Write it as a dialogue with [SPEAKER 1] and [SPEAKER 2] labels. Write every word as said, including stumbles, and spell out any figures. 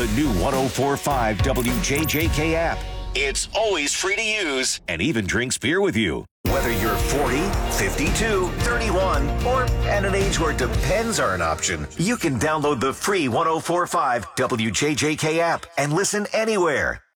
[SPEAKER 1] the new one oh four point five W J J K app. It's always free to use and even drinks beer with you. Whether you're forty, fifty-two, thirty-one, or at an age where depends are an option, you can download the free one oh four point five W J J K app and listen anywhere.